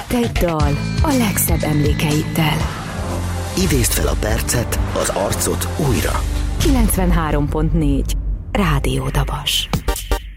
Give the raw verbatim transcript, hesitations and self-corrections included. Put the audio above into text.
Egy dal a legszebb emlékeiddel. Idézd fel a percet, az arcot újra. kilencvenhárom pont négy Rádió Dabas.